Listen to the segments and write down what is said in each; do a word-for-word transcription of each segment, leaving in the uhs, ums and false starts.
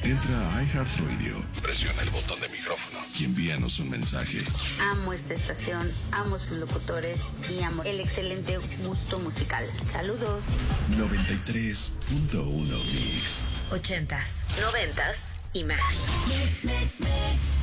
Entra a iHeartRadio, presiona el botón de micrófono y envíanos un mensaje. Amo esta estación, amo sus locutores y amo el excelente gusto musical. Saludos. noventa y tres punto uno Mix. Ochentas, noventas y más. Mix, mix, mix.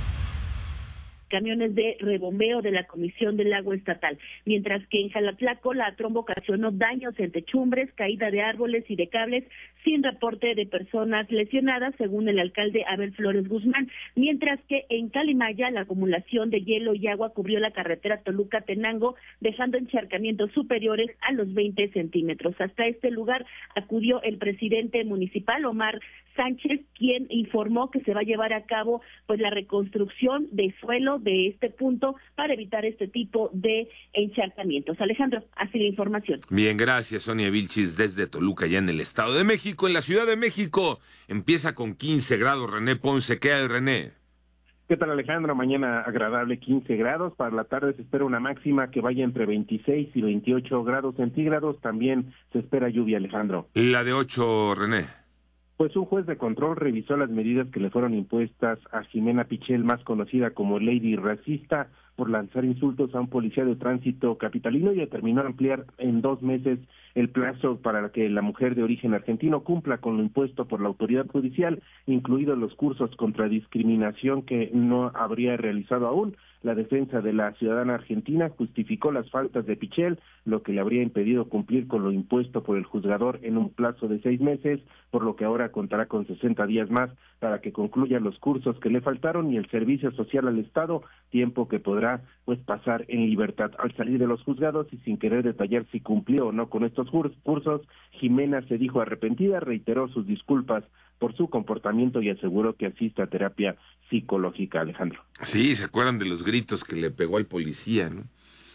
Camiones de rebombeo de la Comisión del Agua Estatal, mientras que en Jalatlaco la tromba ocasionó daños en techumbres, caída de árboles y de cables, sin reporte de personas lesionadas, según el alcalde Abel Flores Guzmán, mientras que en Calimaya la acumulación de hielo y agua cubrió la carretera Toluca-Tenango, dejando encharcamientos superiores a los veinte centímetros. Hasta este lugar acudió el presidente municipal, Omar Sánchez, quien informó que se va a llevar a cabo pues la reconstrucción de suelo de este punto para evitar este tipo de encharcamientos. Alejandro, así la información. Bien, gracias, Sonia Vilchis, desde Toluca, ya en el Estado de México. En la Ciudad de México empieza con quince grados. René Ponce, ¿qué hay, René? ¿Qué tal, Alejandro? Mañana agradable, quince grados. Para la tarde se espera una máxima que vaya entre veintiséis y veintiocho grados centígrados. También se espera lluvia, Alejandro. La de ocho, René. Pues un juez de control revisó las medidas que le fueron impuestas a Jimena Pichel, más conocida como Lady Racista, por lanzar insultos a un policía de tránsito capitalino, y determinó ampliar en dos meses el plazo para que la mujer de origen argentino cumpla con lo impuesto por la autoridad judicial, incluidos los cursos contra discriminación que no habría realizado aún. La defensa de la ciudadana argentina justificó las faltas de Pichel, lo que le habría impedido cumplir con lo impuesto por el juzgador en un plazo de seis meses, por lo que ahora contará con sesenta días más para que concluya los cursos que le faltaron y el servicio social al Estado, tiempo que podrá pues pasar en libertad. Al salir de los juzgados y sin querer detallar si cumplió o no con estos cursos, Jimena se dijo arrepentida, reiteró sus disculpas por su comportamiento y aseguró que asiste a terapia psicológica, Alejandro. Sí, ¿se acuerdan de los gritos que le pegó al policía, no?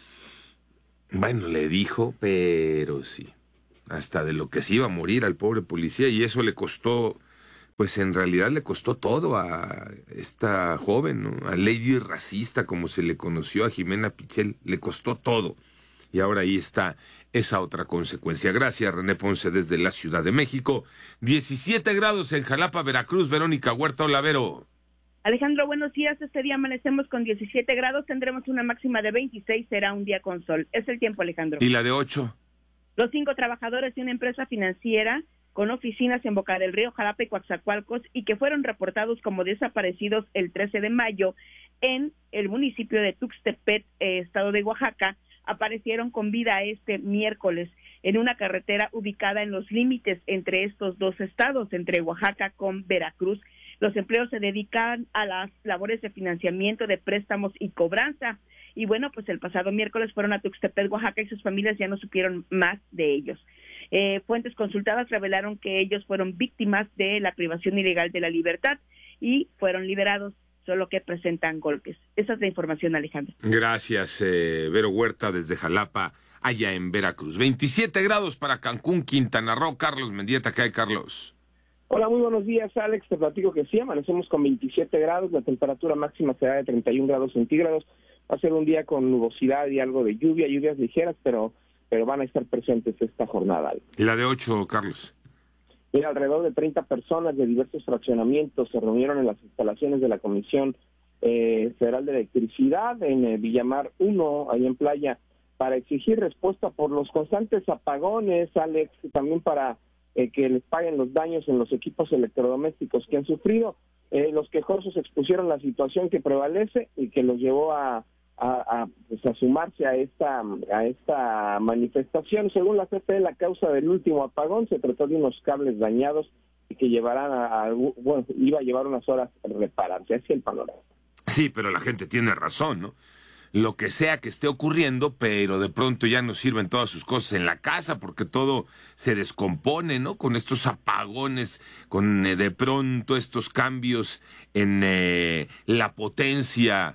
Bueno, le dijo, pero sí, hasta de lo que se iba a morir al pobre policía, y eso le costó, pues en realidad le costó todo a esta joven, ¿no? A Lady Racista, como se le conoció a Jimena Pichel, le costó todo. Y ahora ahí está esa otra consecuencia. Gracias, René Ponce, desde la Ciudad de México. diecisiete grados en Jalapa, Veracruz. Verónica Huerta Olavero. Alejandro, buenos días. Este día amanecemos con diecisiete grados, tendremos una máxima de veintiséis, será un día con sol. Es el tiempo, Alejandro. ¿Y la de ocho? Los cinco trabajadores de una empresa financiera con oficinas en Boca del Río, Jalapa y Coatzacoalcos, y que fueron reportados como desaparecidos el trece de mayo en el municipio de Tuxtepec, eh, estado de Oaxaca, aparecieron con vida este miércoles en una carretera ubicada en los límites entre estos dos estados, entre Oaxaca con Veracruz. Los empleos se dedican a las labores de financiamiento de préstamos y cobranza. Y bueno, pues el pasado miércoles fueron a Tuxtepec, Oaxaca, y sus familias ya no supieron más de ellos. Eh, fuentes consultadas revelaron que ellos fueron víctimas de la privación ilegal de la libertad y fueron liberados, solo que presentan golpes. Esa es la información, Alejandro. Gracias, eh, Vero Huerta, desde Jalapa, allá en Veracruz. veintisiete grados para Cancún, Quintana Roo. Carlos Mendieta, ¿qué hay, Carlos? Hola, muy buenos días, Alex. Te platico que sí, amanecemos con veintisiete grados, la temperatura máxima será de treinta y un grados centígrados. Va a ser un día con nubosidad y algo de lluvia, lluvias ligeras, pero pero van a estar presentes esta jornada. ¿Y la de ocho, Carlos? Mira, alrededor de treinta personas de diversos fraccionamientos se reunieron en las instalaciones de la Comisión eh, Federal de Electricidad en eh, Villamar uno, ahí en Playa, para exigir respuesta por los constantes apagones, Alex, y también para eh, que les paguen los daños en los equipos electrodomésticos que han sufrido. Eh, los quejosos expusieron la situación que prevalece y que los llevó a A, a, pues a sumarse a esta a esta manifestación. Según la C F E, la causa del último apagón se trató de unos cables dañados y que llevarán a, a bueno, iba a llevar unas horas a repararse. Así el panorama. Sí, pero la gente tiene razón, ¿no? Lo que sea que esté ocurriendo, pero de pronto ya no sirven todas sus cosas en la casa porque todo se descompone, ¿no? Con estos apagones, con eh, de pronto estos cambios en eh, la potencia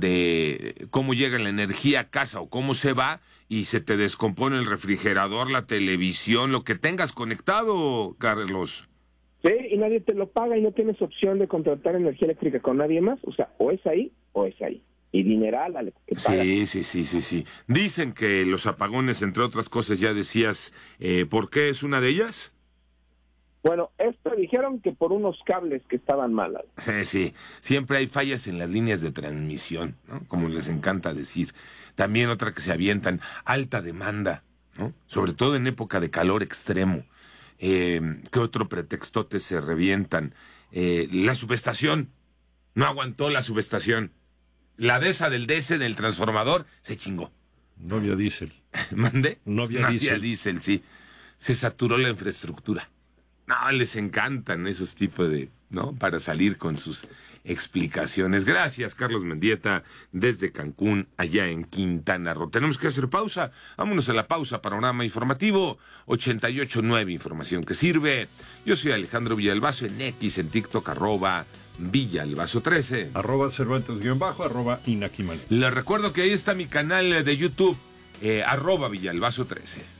de cómo llega la energía a casa o cómo se va, y se te descompone el refrigerador, la televisión, lo que tengas conectado, Carlos. Sí, y nadie te lo paga y no tienes opción de contratar energía eléctrica con nadie más. O sea, o es ahí o es ahí. Y dineral, Alex, que paga. Sí, sí, sí, sí, sí. Dicen que los apagones, entre otras cosas, ya decías, eh, ¿por qué es una de ellas? Bueno, esto dijeron que por unos cables que estaban malas. Eh, sí, siempre hay fallas en las líneas de transmisión, ¿no? Como les encanta decir. También otra que se avientan, alta demanda, ¿no? Sobre todo en época de calor extremo. Eh, ¿Qué otro pretextote se revientan? Eh, la subestación, no aguantó la subestación. La D E S A del D S del transformador se chingó. No había diésel. ¿Mande? No había no diésel. había diésel, sí. Se saturó la infraestructura. No, les encantan esos tipos de, ¿no? Para salir con sus explicaciones. Gracias, Carlos Mendieta, desde Cancún, allá en Quintana Roo. Tenemos que hacer pausa. Vámonos a la pausa. Panorama informativo ochenta y ocho punto nueve, información que sirve. Yo soy Alejandro Villalbazo, en X, en TikTok, arroba Villalbazo trece. Arroba Cervantes guión bajo, arroba Inaquimal. Les recuerdo que ahí está mi canal de YouTube, eh, arroba Villalbazo trece.